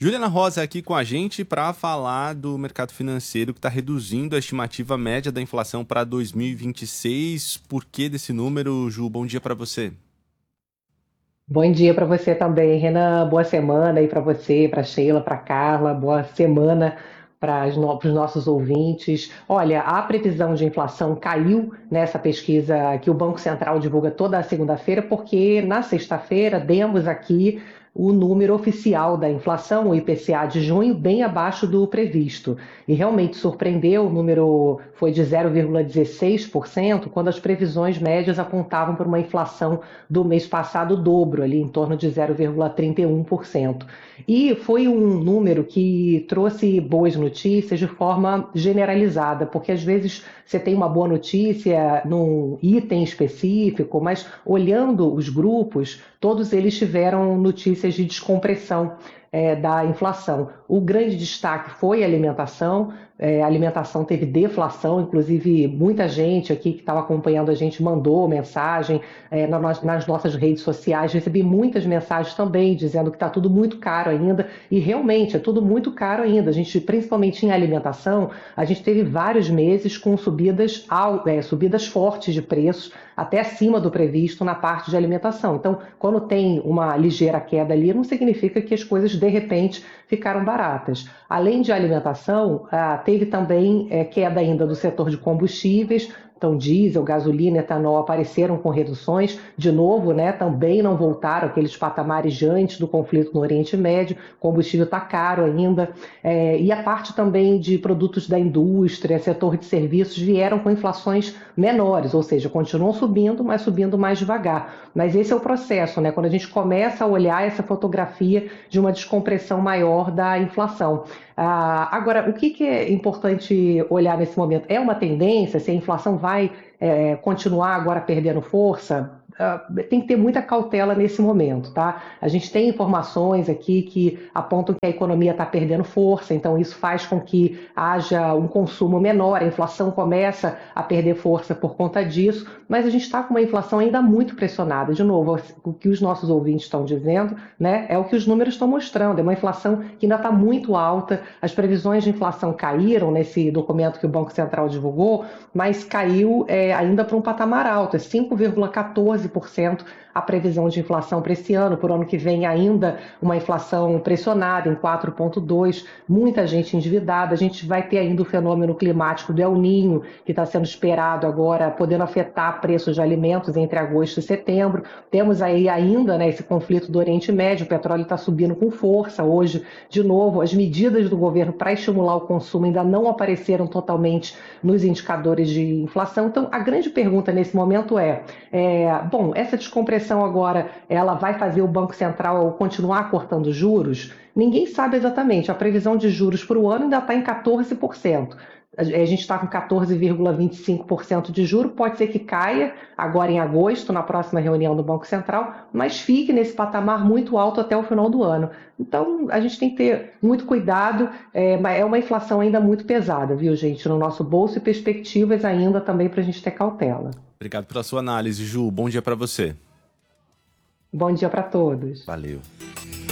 Juliana Rosa aqui com a gente para falar do mercado financeiro que está reduzindo a estimativa média da inflação para 2026. Por que desse número, Ju? Bom dia para você. Bom dia para você também, Renan. Boa semana aí para você, para Sheila, para Carla. Boa semana para os nossos ouvintes. Olha, a previsão de inflação caiu nessa pesquisa que o Banco Central divulga toda a segunda-feira, porque na sexta-feira demos aqui o número oficial da inflação, o IPCA de junho, bem abaixo do previsto. E realmente surpreendeu, o número foi de 0,16%, quando as previsões médias apontavam para uma inflação do mês passado o dobro, ali em torno de 0,31%. E foi um número que trouxe boas notícias de forma generalizada, porque às vezes você tem uma boa notícia num item específico, mas olhando os grupos, todos eles tiveram notícias de descompressão da inflação. O grande destaque foi a alimentação. A alimentação teve deflação, inclusive muita gente aqui que estava acompanhando a gente mandou mensagem nas nossas redes sociais. Recebi muitas mensagens também dizendo que está tudo muito caro ainda, e realmente é tudo muito caro ainda. A gente, principalmente em alimentação, a gente teve vários meses com subidas fortes de preços, até acima do previsto na parte de alimentação. Então, quando tem uma ligeira queda ali, não significa que as coisas de repente ficaram baratas. Além de alimentação, teve também queda ainda do setor de combustíveis. Então, diesel, gasolina, etanol apareceram com reduções. De novo, né, também não voltaram aqueles patamares de antes do conflito no Oriente Médio. O combustível está caro ainda. E a parte também de produtos da indústria, setor de serviços, vieram com inflações menores, ou seja, continuam subindo, mas subindo mais devagar. Mas esse é o processo, né? Quando a gente começa a olhar essa fotografia de uma descompressão maior da inflação. Agora, o que é importante olhar nesse momento? É uma tendência? Se a inflação vai continuar agora perdendo força? Tem que ter muita cautela nesse momento, tá? A gente tem informações aqui que apontam que a economia está perdendo força, então isso faz com que haja um consumo menor, a inflação começa a perder força por conta disso, mas a gente está com uma inflação ainda muito pressionada. De novo, o que os nossos ouvintes estão dizendo, né, é o que os números estão mostrando, é uma inflação que ainda está muito alta, as previsões de inflação caíram nesse documento que o Banco Central divulgou, mas caiu ainda para um patamar alto, é 5,14% a previsão de inflação para esse ano. Por ano que vem ainda uma inflação pressionada em 4,2%, muita gente endividada. A gente vai ter ainda o fenômeno climático do El Niño, que está sendo esperado agora, podendo afetar preços de alimentos entre agosto e setembro. Temos aí ainda, né, esse conflito do Oriente Médio, o petróleo está subindo com força hoje. De novo, as medidas do governo para estimular o consumo ainda não apareceram totalmente nos indicadores de inflação. Então, a grande pergunta nesse momento bom, essa descompressão agora, ela vai fazer o Banco Central continuar cortando juros? Ninguém sabe exatamente. A previsão de juros para o ano ainda está em 14%. A gente está com 14,25% de juro, pode ser que caia agora em agosto, na próxima reunião do Banco Central, mas fique nesse patamar muito alto até o final do ano. Então, a gente tem que ter muito cuidado, é uma inflação ainda muito pesada, viu, gente, no nosso bolso, e perspectivas ainda também para a gente ter cautela. Obrigado pela sua análise, Ju. Bom dia para você. Bom dia para todos. Valeu.